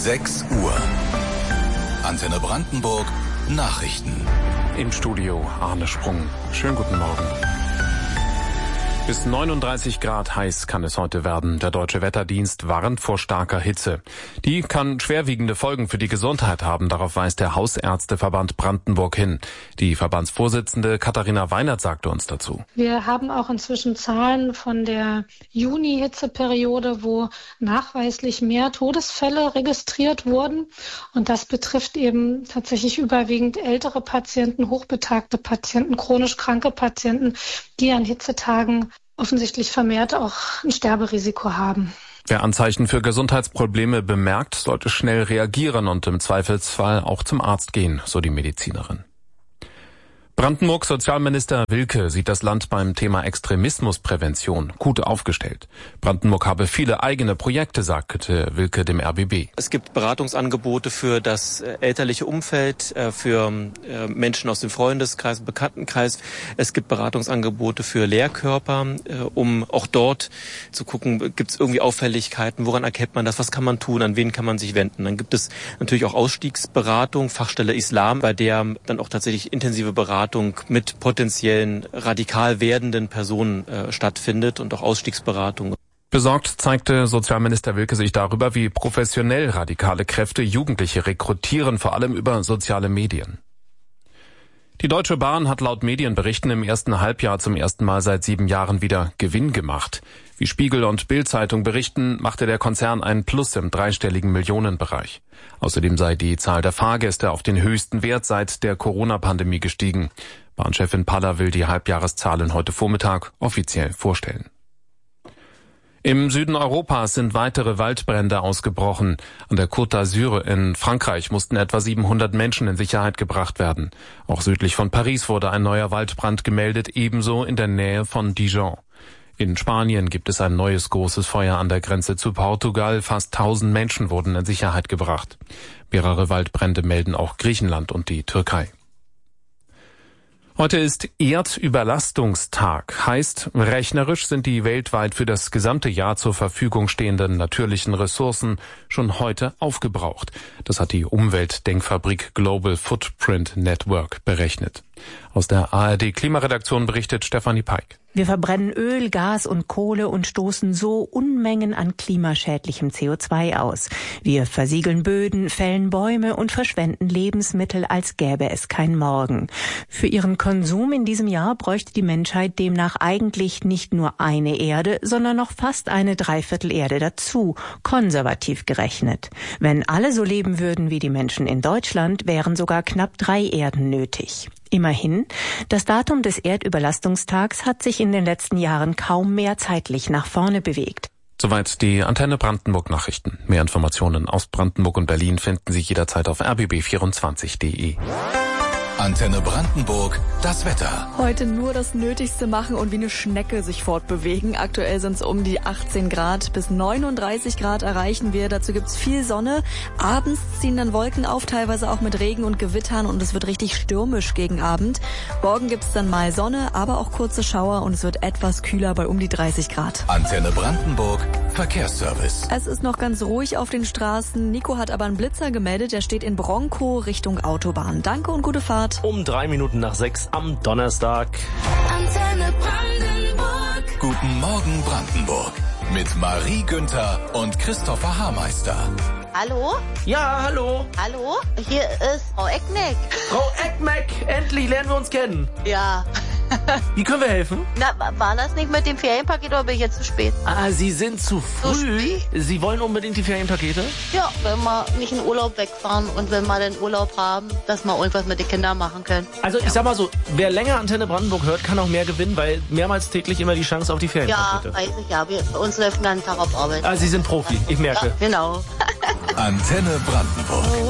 6 Uhr. Antenne Brandenburg Nachrichten. Im Studio Arne Sprung. Schönen guten Morgen. Bis 39 Grad heiß kann es heute werden. Der Deutsche Wetterdienst warnt vor starker Hitze. Die kann schwerwiegende Folgen für die Gesundheit haben. Darauf weist der Hausärzteverband Brandenburg hin. Die Verbandsvorsitzende Katharina Weinert sagte uns dazu. Wir haben auch inzwischen Zahlen von der Juni-Hitzeperiode, wo nachweislich mehr Todesfälle registriert wurden. Und das betrifft eben tatsächlich überwiegend ältere Patienten, hochbetagte Patienten, chronisch kranke Patienten, die an Hitzetagen offensichtlich vermehrt auch ein Sterberisiko haben. Wer Anzeichen für Gesundheitsprobleme bemerkt, sollte schnell reagieren und im Zweifelsfall auch zum Arzt gehen, so die Medizinerin. Brandenburgs Sozialminister Wilke sieht das Land beim Thema Extremismusprävention gut aufgestellt. Brandenburg habe viele eigene Projekte, sagte Wilke dem RBB. Es gibt Beratungsangebote für das elterliche Umfeld, für Menschen aus dem Freundeskreis, Bekanntenkreis. Es gibt Beratungsangebote für Lehrkörper, um auch dort zu gucken, gibt es irgendwie Auffälligkeiten, woran erkennt man das, was kann man tun, an wen kann man sich wenden. Dann gibt es natürlich auch Ausstiegsberatung, Fachstelle Islam, bei der dann auch tatsächlich intensive Beratung mit potenziellen radikal werdenden Personen stattfindet und auch Ausstiegsberatung. Besorgt zeigte Sozialminister Wilke sich darüber, wie professionell radikale Kräfte Jugendliche rekrutieren, vor allem über soziale Medien. Die Deutsche Bahn hat laut Medienberichten im ersten Halbjahr zum ersten Mal seit 7 Jahren wieder Gewinn gemacht. Wie Spiegel und Bild-Zeitung berichten, machte der Konzern einen Plus im dreistelligen Millionenbereich. Außerdem sei die Zahl der Fahrgäste auf den höchsten Wert seit der Corona-Pandemie gestiegen. Bahnchefin Paller will die Halbjahreszahlen heute Vormittag offiziell vorstellen. Im Süden Europas sind weitere Waldbrände ausgebrochen. An der Côte d'Azur in Frankreich mussten etwa 700 Menschen in Sicherheit gebracht werden. Auch südlich von Paris wurde ein neuer Waldbrand gemeldet, ebenso in der Nähe von Dijon. In Spanien gibt es ein neues großes Feuer an der Grenze zu Portugal. Fast 1000 Menschen wurden in Sicherheit gebracht. Mehrere Waldbrände melden auch Griechenland und die Türkei. Heute ist Erdüberlastungstag. Heißt, rechnerisch sind die weltweit für das gesamte Jahr zur Verfügung stehenden natürlichen Ressourcen schon heute aufgebraucht. Das hat die Umweltdenkfabrik Global Footprint Network berechnet. Aus der ARD-Klimaredaktion berichtet Stefanie Peik. Wir verbrennen Öl, Gas und Kohle und stoßen so Unmengen an klimaschädlichem CO2 aus. Wir versiegeln Böden, fällen Bäume und verschwenden Lebensmittel, als gäbe es kein Morgen. Für ihren Konsum in diesem Jahr bräuchte die Menschheit demnach eigentlich nicht nur eine Erde, sondern noch fast eine Dreiviertel-Erde dazu, konservativ gerechnet. Wenn alle so leben würden wie die Menschen in Deutschland, wären sogar knapp 3 Erden nötig. Immerhin, das Datum des Erdüberlastungstags hat sich in den letzten Jahren kaum mehr zeitlich nach vorne bewegt. Soweit die Antenne Brandenburg Nachrichten. Mehr Informationen aus Brandenburg und Berlin finden Sie jederzeit auf rbb24.de. Antenne Brandenburg, das Wetter. Heute nur das Nötigste machen und wie eine Schnecke sich fortbewegen. Aktuell sind es um die 18 Grad bis 39 Grad erreichen wir. Dazu gibt's viel Sonne. Abends ziehen dann Wolken auf, teilweise auch mit Regen und Gewittern und es wird richtig stürmisch gegen Abend. Morgen gibt's dann mal Sonne, aber auch kurze Schauer und es wird etwas kühler bei um die 30 Grad. Antenne Brandenburg, Verkehrsservice. Es ist noch ganz ruhig auf den Straßen. Nico hat aber einen Blitzer gemeldet. Der steht in Bronkow Richtung Autobahn. Danke und gute Fahrt. Um 3 Minuten nach 6 am Donnerstag. Antenne Brandenburg. Guten Morgen Brandenburg. Mit Marie Günther und Christopher Haarmeister. Hallo? Ja, hallo. Hallo? Hier ist Frau Eckmeck. Frau Eckmeck, endlich lernen wir uns kennen. Ja. Wie können wir helfen? Na, war das nicht mit dem Ferienpaket oder bin ich jetzt zu spät? Ah, Sie sind zu früh. Sie wollen unbedingt die Ferienpakete? Ja, wenn wir nicht in Urlaub wegfahren und wenn wir den Urlaub haben, dass wir irgendwas mit den Kindern machen können. Also ich sag mal so, wer länger Antenne Brandenburg hört, kann auch mehr gewinnen, weil mehrmals täglich immer die Chance auf die Ferienpakete. Ja, weiß ich, ja. Bei uns läuft den ganzen Tag auf Arbeit. Ah, Sie sind Profi, ich merke. Ja, genau. Antenne Brandenburg.